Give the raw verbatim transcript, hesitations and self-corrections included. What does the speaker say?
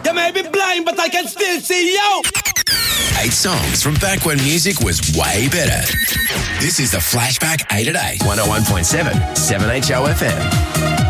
You may be blind, but I can still see you. Eight songs from back when music was way better. This is the Flashback eight at eight. one oh one point seven, seven H O F M.